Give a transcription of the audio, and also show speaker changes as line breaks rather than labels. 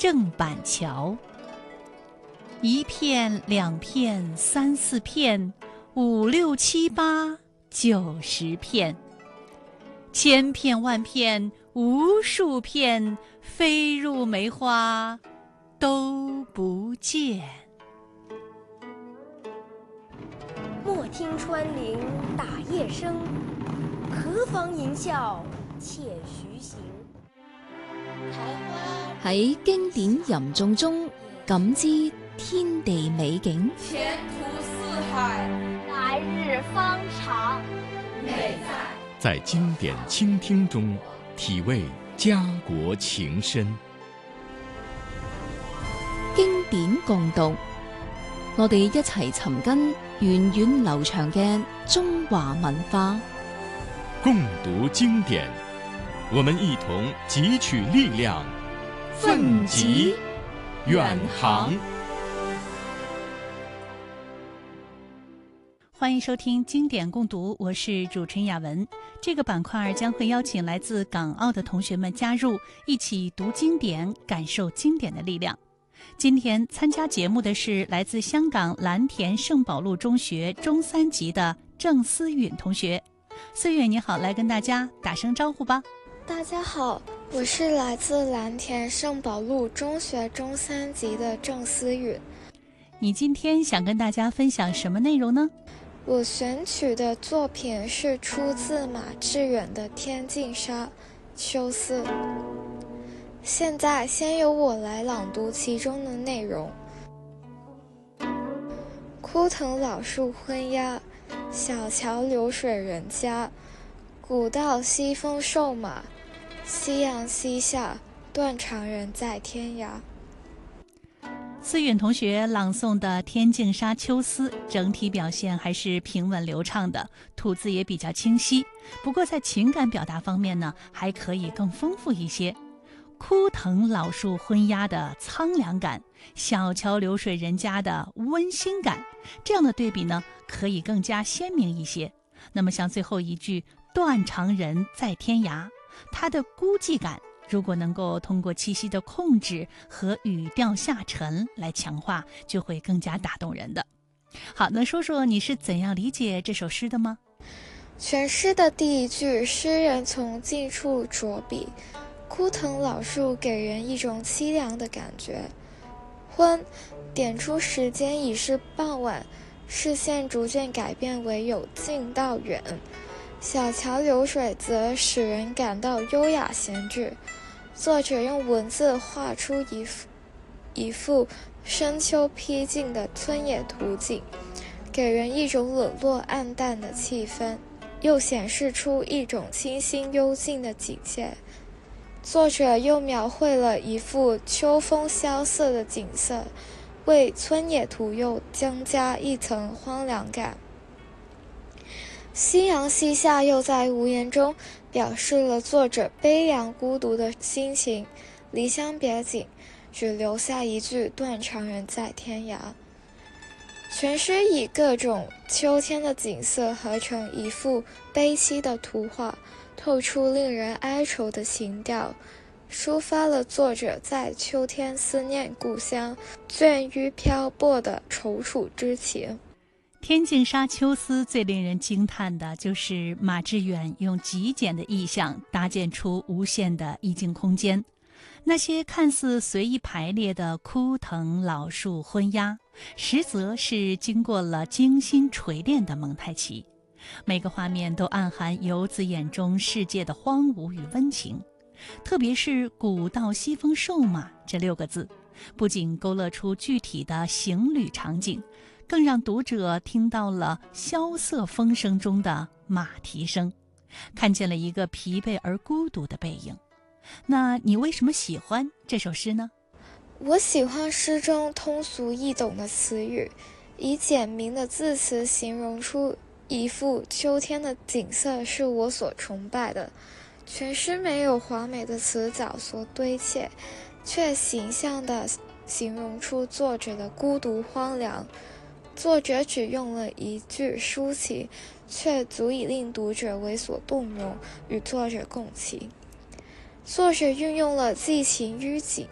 郑板桥。一片两片三四片，五六七八九十片，千片万片无数片，飞入梅花都不见。
莫听穿林打叶声，可仿吟啸且徐行。
喺經典吟誦中感知天地美景，
前途似海，
來日方長。
美
在經典傾聽中體味家國情深。
經典共讀，我哋一齊尋根源遠流長嘅中華文化。
共讀經典，我們一同汲取力量，奮楫遠航。
歡迎收聽經典共讀，我是主持人雅文。這個板塊將會邀請來自港澳的同學們加入，一起讀經典，感受經典的力量。今天參加節目的是來自香港藍田聖保祿中學中3級的鄭思允同學。思允你好，來跟大家打聲招呼吧。
大家好，我是來自藍田聖保祿中學中3級的鄭思允。
你今天想跟大家分享什麼內容呢？
我選取的作品是出自馬致遠的《天淨沙·秋思》。現在先由我來朗讀其中的內容。枯藤老樹昏鴉，小橋流水人家。古道西風瘦馬，夕陽西下，斷腸人在天涯。
思允同學朗誦的《天淨沙·秋思》整體表現還是平穩流暢的，吐字也比較清晰。不過在情感表達方面呢，還可以更豐富一些。枯藤老樹昏鴉的蒼涼感，小橋流水人家的溫馨感，這樣的對比呢，可以更加鮮明一些。那麼像最後一句斷腸人在天涯，它的孤寂感如果能夠通過氣息的控制和語調下沉來強化，就會更加打動人的。好，那說說你是怎樣理解這首詩的嗎？
全詩的第一句，詩人從近處着筆，枯藤老樹給人一種淒涼的感覺。昏，點出時間已是傍晚，視線逐漸改變為由近到遠。小橋流水則使人感到優雅閒適。作者用文字畫出一幅深秋僻靜的村野圖景，給人一種冷落暗淡的氣氛，又顯示出一種清新幽靜的境界。作者又描繪了一幅秋風蕭瑟的景色，為村野圖又增加一層荒涼感。夕陽西下又在無言中表示了作者悲涼孤獨的心情，離鄉別井，只留下一句斷腸人在天涯。全詩以各種秋天的景色合成一幅悲凄的圖畫，透出令人哀愁的情調，抒發了作者在秋天思念故鄉、倦於漂泊的躊躇之情。
天淨沙·秋思最令人驚嘆的就是馬致遠用極簡的意象搭建出無限的意境空間。那些看似隨意排列的枯藤老樹昏鴉，實則是經過了精心錘煉的蒙太奇。每個畫面都暗含游子眼中世界的荒蕪與溫情。特別是古道西風瘦馬這6個字，不僅勾勒出具體的行旅場景，更讓讀者聽到了蕭瑟風聲中的馬蹄聲，看見了一個疲憊而孤獨的背影。那你為什麼喜歡這首詩呢？
我喜歡詩中通俗易懂的詞語，以簡明的字詞形容出一幅秋天的景色，是我所崇拜的。全詩沒有華美的詞藻所堆砌，卻形象地形容出作者的孤獨荒涼。作者只用了一句抒情，卻足以令讀者為所動容，與作者共情。作者運用了寄情於景，